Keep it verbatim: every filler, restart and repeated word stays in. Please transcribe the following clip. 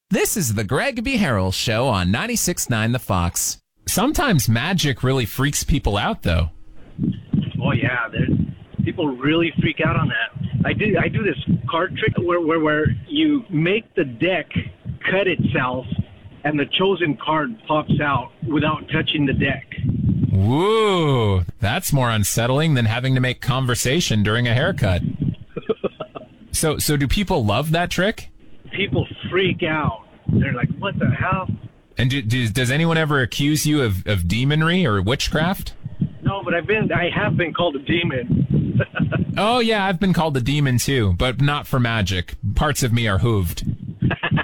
This is the Greg B. Harrell Show on ninety-six point nine The Fox. Sometimes magic really freaks people out, though. Oh, yeah. There's, people really freak out on that. I do I do this card trick where, where, where you make the deck cut itself and the chosen card pops out without touching the deck. Woo! That's more unsettling than having to make conversation during a haircut. so, so do people love that trick? People freak out. They're like, what the hell? And do, do, does anyone ever accuse you of, of demonry or witchcraft? No, but I've been, I have been called a demon. Oh, yeah, I've been called a demon, too, but not for magic. Parts of me are hooved.